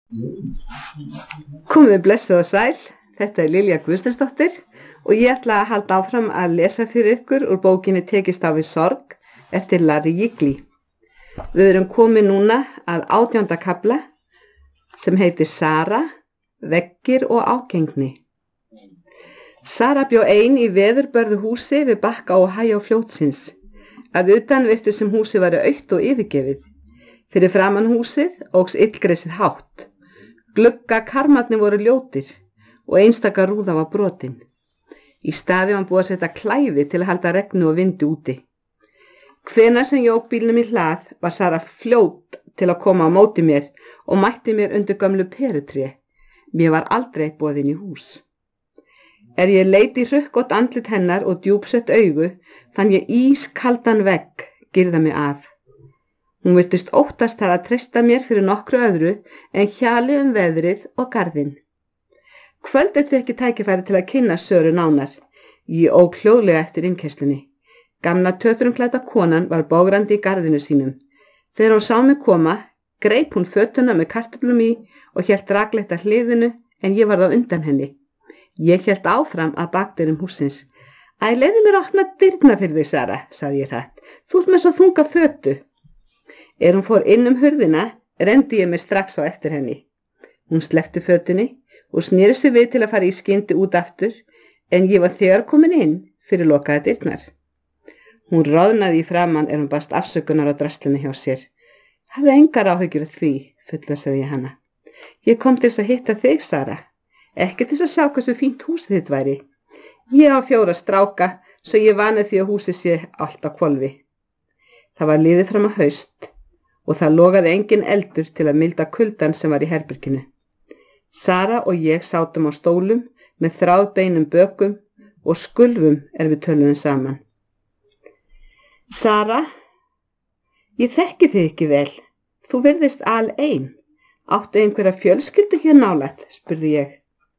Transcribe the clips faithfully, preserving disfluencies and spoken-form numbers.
Komið blessuð og sæl, þetta er Lilja Guðsteinsdóttir og ég ætla að halda áfram að lesa fyrir ykkur úr bókinni Tekist á við sorg eftir Larry Jiggly. Við erum komið núna að átjánda kafla sem heitir Sara, veggir og ágengni. Sara bjó ein í veðurbörðu húsi við bakka Ohio fljótsins. Að utan virtist sem húsið væri autt og yfirgefið. Fyrir framan húsið óx illgresið hátt. Glugga karmarnir voru ljótir og einstaka rúða var brotin. Í staði var búið að setja klæði til að halda regnu og vindi úti. Hvenær sem ég ók bílnum í hlað var Sara fljót til að koma á móti mér og mætti mér undir gömlu perutré. Mér var aldrei boðin í hús. Er ég leit í hrukkótt andlit hennar og djúpsett augu, fann ég ískaldan vegg girða mig af. Hún virtist óttast það að treysta mér fyrir nokkru öðru en hjali um veðrið og garðinn. Kvöldið fékk ég tækifæri til að kynna Söru nánar. Ég ók hljóðlega eftir innkeyslunni. Gamla tötrumklædda konan var bograndi í garðinu sínum. Þegar hún sá mig koma, greip hún fötuna með kartöflum í og hélt rakleitt að hliðinu en ég varð á undan henni. Ég hélt áfram að bakdyrum hússins. Æ, leiðu mér að opna dyrnar fyrir þig, Sara, sagði ég hratt. Þú ert með svo þunga fötu. Er hún fór inn um hurðina, renndi ég mér strax á eftir henni. Hún sleppti fötunni og sneri sig við til að fara í skyndi út aftur, en ég var þegar komin inn fyrir lokaða dyrnar. Hún roðnaði í framan er hún baðst afsökunar á draslunni hjá sér. Hafði engar áhyggjur af því, fullvissaði ég hana. Ég kom til þess að hitta þig, Sara. Ekki til þess að sjá hversu fínt húsið þitt væri. Ég á fjóra stráka, svo ég vani því að húsið sé allt á hvolfi. Það var liðið fram á haust og það logaði engin eldur til að milda kuldan sem var í herberginu. Sara og ég sátum á stólum með þráðbeinum bökum og skulfum er við töluðum saman. Sara, ég þekki þig ekki vel. Þú virðist alein. Áttu einhverja fjölskyldu hér nálægt, spurði ég.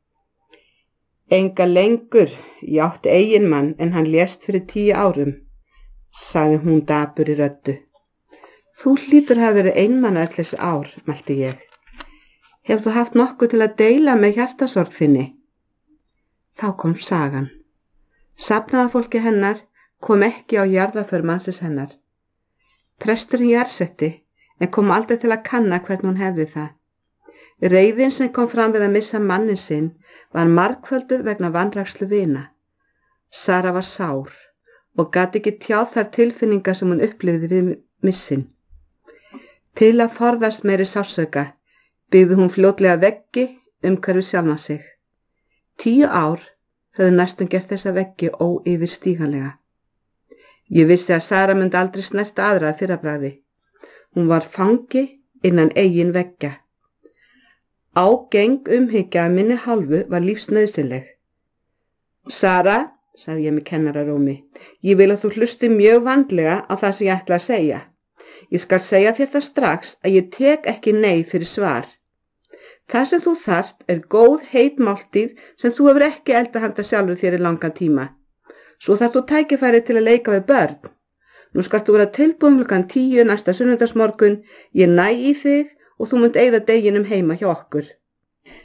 Enga lengur, ég átti eiginmann en hann lést fyrir tíu árum, sagði hún dapur í röddu. Þú hlýtur hafa verið einmanna allir þessi ár, mælti ég. Hefur þú haft nokkuð til að deila með hjartasorg þinni? Þá kom sagan. Safnaðarfólki hennar kom ekki á jarðarför mannsins hennar. Presturinn jarðsetti en kom aldrei til að kanna hvernig hún hefði það. Reiðin sem kom fram við að missa mannin sinn var margfölduð vegna vanrækslu vina. Sara var sár og gat ekki tjáð þær tilfinningar sem hún upplifði við missin. Til að forðast meiri sársauka byggði hún fljótlega veggi umhverfis sjálfa sig. Tíu ár höfðu næstum gert þessa veggi óyfirstíganlega. Ég vissi að Sara myndi aldrei snerta aðra að fyrrabragði. Hún var fangi innan eigin veggja. Ágeng umhyggja að minni hálfu var lífsnauðsynleg. Sara, sagði ég með kennararómi, ég vil að þú hlusti mjög vandlega á það sem ég ætla að segja. Ég skal segja þér það strax að ég tek ekki nei fyrir svar. Það sem þú þarft er góð heit máltíð sem þú hefur ekki eldað handa sjálfur þér í langan tíma. Svo þarft þú tækifæri til að leika við börn. Nú skalt þú vera tilbúin klukkan tíu næsta sunnudagsmorgun, ég næ í þig og þú munt eyða deginum heima hjá okkur.